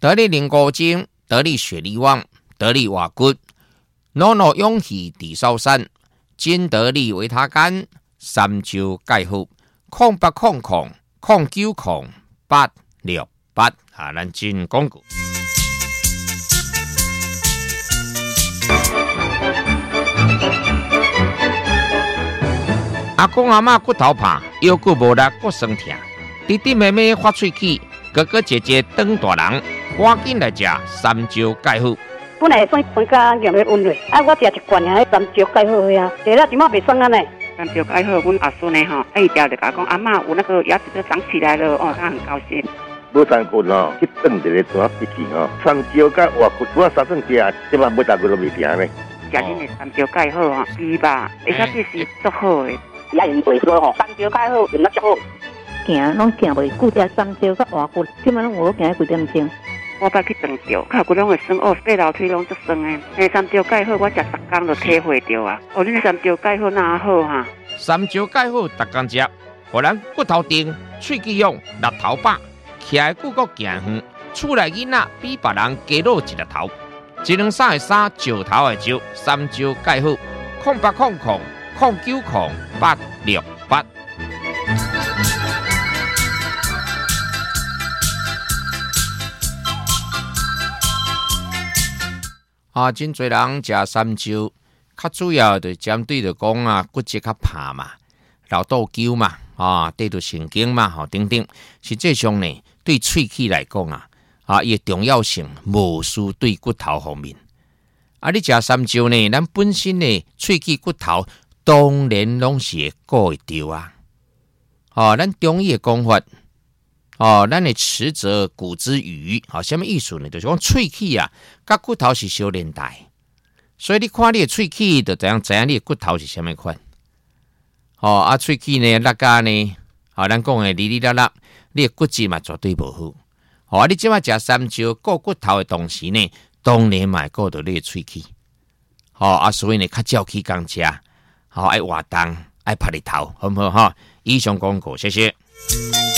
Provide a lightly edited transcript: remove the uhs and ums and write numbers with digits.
得力灵骨精，得力血力旺，得力瓦骨，脑脑勇气地烧山，金得力维他干，三焦钙护，0800090868啊，咱进广告。阿公阿嬷骨头怕，腰骨无力，骨酸痛，弟弟妹妹发喙齿，哥哥姐姐长大人，赶紧来吃三焦钙护。 本来算分家用的温热，我食一罐啊，三焦钙好呀，食了怎么袂酸啊呢？ 三焦钙好，阮阿孙呢吼，伊条就甲讲阿嬷有那个牙齿都长起来了，哦，他很高兴。 无三骨哦，去炖一个怎闭气哦，三焦钙活骨拄啊三顿食，即摆每大骨都未停呢。 食恁的三焦钙好吼，鸡吧，而且这是足好的。 也用袂说吼，三焦钙好用得足好。 行拢行袂久，食三焦甲活骨，即摆拢有行几点钟。 我捌去长着，脚骨拢会酸，哦，爬楼梯拢足酸的。三焦钙好，我食10天就体会着啊。哦，恁三焦钙好哪好哈？ 三焦钙好，逐工食，互咱骨头硬，喙齿勇，力头把，徛的久阁行远，厝内囡仔比别人加老一粒头。1两3的3，石头的石，三焦钙好，0800090868。真侪人食三焦，较主要就针对着讲啊，骨质较怕嘛，老倒灸嘛，对着神经嘛，等等。实际上呢，对喙齿来讲伊的重要性无输对骨头方面。你食三焦呢，咱本身的喙齿骨头当然拢是会顾会着啊。咱中医的讲法。咱的池泽骨之余，什么意思呢？就是讲喙齿啊，甲骨头是相连带，所以你看你的喙齿，就知影你的骨头是什么款。喙齿呢，力加呢，咱讲的哩啦啦，你的骨质嘛绝对无好。你即摆食三焦顾骨头的同时呢，当然嘛顾到你的喙齿。所以呢，较早起工食，爱活动，爱晒日头，好唔好？以上广告，谢谢。